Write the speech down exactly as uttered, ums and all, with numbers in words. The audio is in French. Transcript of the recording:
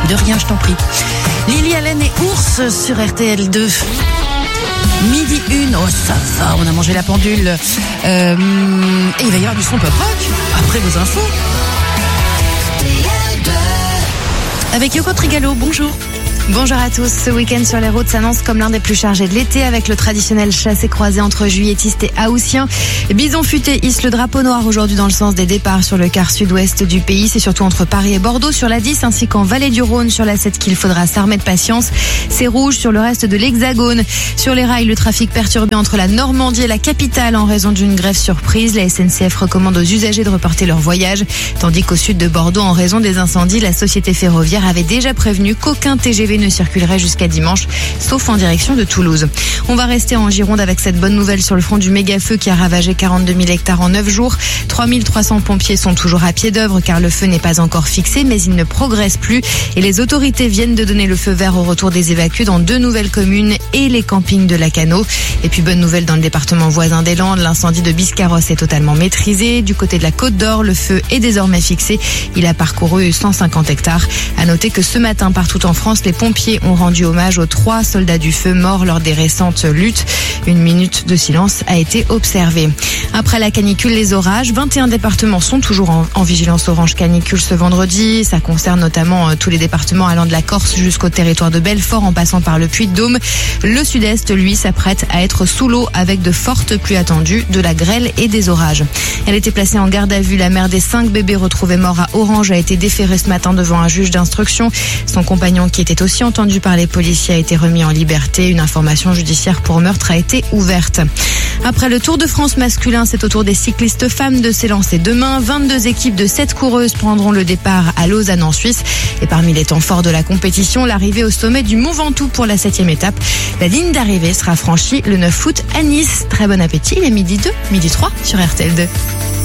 De rien, je t'en prie. Lily Allen et Ours sur R T L deux. Midi une, oh ça va, on a mangé la pendule. Euh, et il va y avoir du son pop rock après vos infos. Avec Yoko Trigalo, bonjour. Bonjour à tous. Ce week-end sur les routes s'annonce comme l'un des plus chargés de l'été avec le traditionnel chassé-croisé entre juilletistes et haussiens. Bison Futé hisse le drapeau noir aujourd'hui dans le sens des départs sur le quart sud-ouest du pays. C'est surtout entre Paris et Bordeaux sur la dix ainsi qu'en Vallée du Rhône sur la sept qu'il faudra s'armer de patience. C'est rouge sur le reste de l'Hexagone. Sur les rails, le trafic perturbé entre la Normandie et la capitale en raison d'une grève surprise. La S N C F recommande aux usagers de reporter leur voyage. Tandis qu'au sud de Bordeaux, en raison des incendies, la société ferroviaire avait déjà prévenu qu'aucun T G V ne circulerait jusqu'à dimanche, sauf en direction de Toulouse. On va rester en Gironde avec cette bonne nouvelle sur le front du méga-feu qui a ravagé quarante-deux mille hectares en neuf jours. trois mille trois cents pompiers sont toujours à pied d'œuvre car le feu n'est pas encore fixé, mais il ne progresse plus et les autorités viennent de donner le feu vert au retour des évacués dans deux nouvelles communes et les campings de Lacanau. Et puis bonne nouvelle dans le département voisin des Landes, l'incendie de Biscarrosse est totalement maîtrisé. Du côté de la Côte d'Or, le feu est désormais fixé. Il a parcouru cent cinquante hectares. À noter que ce matin, partout en France, les pompiers ont rendu hommage aux trois soldats du feu morts lors des récentes luttes. Une minute de silence a été observée. Après la canicule, les orages, vingt et un départements sont toujours en, en vigilance orange canicule ce vendredi. Ça concerne notamment euh, tous les départements allant de la Corse jusqu'au territoire de Belfort en passant par le Puy-de-Dôme. Le sud-est, lui, s'apprête à être sous l'eau avec de fortes pluies attendues, de la grêle et des orages. Elle était placée en garde à vue. La mère des cinq bébés retrouvés morts à Orange a été déférée ce matin devant un juge d'instruction. Son compagnon, qui était aussi entendu par les policiers, a été remis en liberté. Une information judiciaire pour meurtre a été ouverte. Après le Tour de France masculin, c'est au tour des cyclistes femmes de s'élancer demain. vingt-deux équipes de sept coureuses prendront le départ à Lausanne en Suisse. Et parmi les temps forts de la compétition, l'arrivée au sommet du Mont Ventoux pour la septième étape. La ligne d'arrivée sera franchie le neuf août à Nice. Très bon appétit, les midi deux, midi trois sur R T L deux.